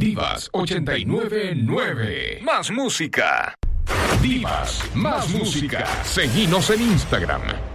Divas 899. Más música. Divas, más música. Seguinos en Instagram.